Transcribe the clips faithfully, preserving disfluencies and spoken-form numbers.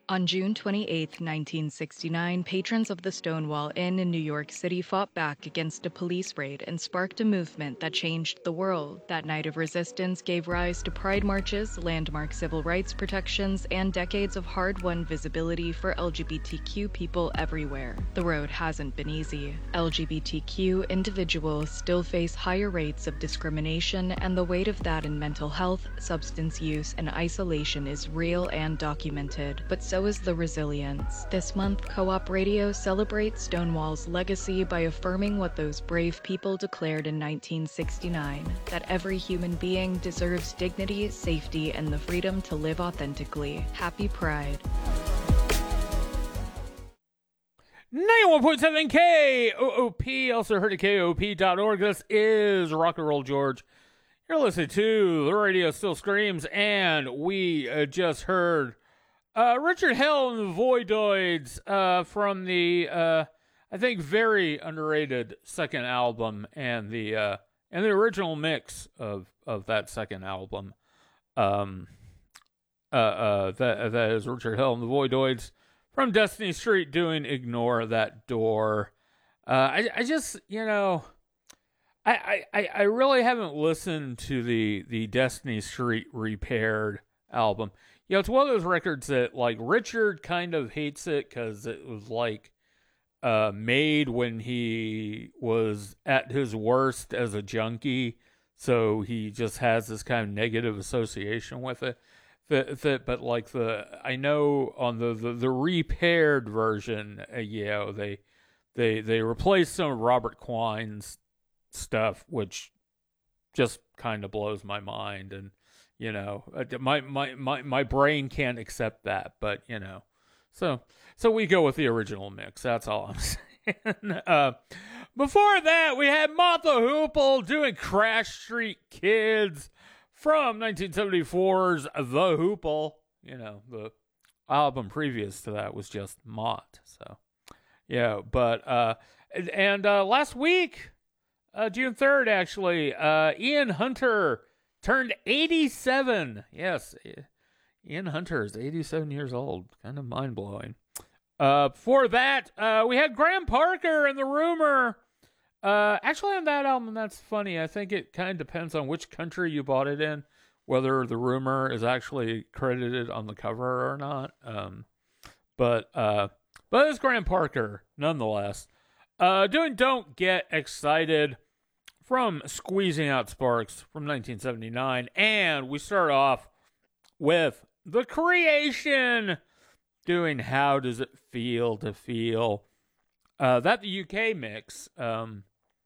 On June twenty-eighth, nineteen sixty-nine, patrons of the Stonewall Inn in New York City fought back against a police raid and sparked a movement that changed the world. That night of resistance gave rise to pride marches, landmark civil rights protections, and decades of hard-won visibility for L G B T Q people everywhere. The road hasn't been easy. L G B T Q individuals still face higher rates of discrimination, and the weight of that in mental health, substance use, and isolation is real and documented. But so is the resilience. This month, Co-op Radio celebrates Stonewall's legacy by affirming what those brave people declared in nineteen sixty-nine, that every human being deserves dignity, safety, and the freedom to live authentically. Happy Pride. ninety-one point seven K O O P, also heard at K O P dot org. This is Rock and Roll George. You're listening to The Radio Still Screams, and we uh, just heard Uh, Richard Hell and the Voidoids uh, from the, uh, I think, very underrated second album, and the uh, and the original mix of, of that second album. Um, uh, uh, that that is Richard Hell and the Voidoids from Destiny Street doing "Ignore That Door." Uh, I I just you know, I, I I really haven't listened to the the Destiny Street Repaired album. You know, it's one of those records that, like, Richard kind of hates it because it was, like, uh, made when he was at his worst as a junkie. So he just has this kind of negative association with it. That, that, but, like, the, I know on the, the, the repaired version, uh, you know, they, they, they replaced some of Robert Quine's stuff, which just kind of blows my mind. And, You know, my, my, my, my brain can't accept that, but, you know, so so we go with the original mix. That's all I'm saying. uh, before that, we had Martha Hoople doing Crash Street Kids from nineteen seventy-four's The Hoople. You know, the album previous to that was just Mott. So, yeah, but, uh, and, and uh, last week, uh, June third, actually, uh, Ian Hunter turned eighty-seven. Yes, Ian Hunter is eighty-seven years old. Kind of mind-blowing. Uh, before that, uh, we had Graham Parker and The Rumor. Uh, actually, on that album, that's funny. I think it kind of depends on which country you bought it in, whether The Rumor is actually credited on the cover or not. Um, but, uh, but it's Graham Parker, nonetheless. Uh, doing Don't Get Excited from Squeezing Out Sparks from nineteen seventy-nine. And we start off with The Creation doing How Does It Feel to Feel. Uh, that the U K mix, um,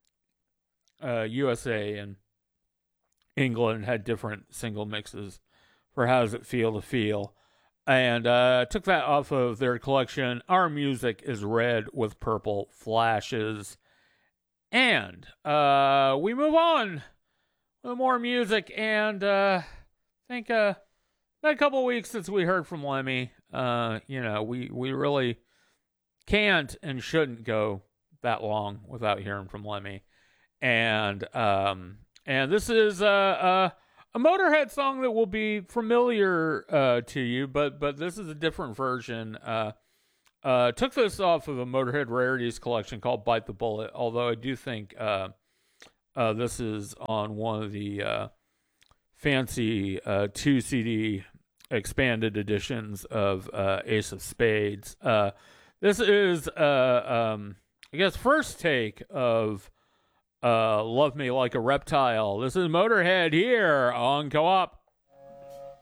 uh, U S A and England had different single mixes for How Does It Feel to Feel. And uh, took that off of their collection, Our Music is Red with Purple Flashes. And uh, we move on with more music, and uh, I think uh, been a couple of weeks since we heard from Lemmy. Uh, you know, we, we really can't and shouldn't go that long without hearing from Lemmy. And um, and this is uh, uh, a Motorhead song that will be familiar uh, to you, but but this is a different version. Uh, Uh, took this off of a Motorhead Rarities collection called Bite the Bullet, although I do think uh, uh, this is on one of the uh, fancy uh, two C D expanded editions of uh, Ace of Spades. Uh, this is, uh, um, I guess, first take of uh, Love Me Like a Reptile. This is Motorhead here on Co-op.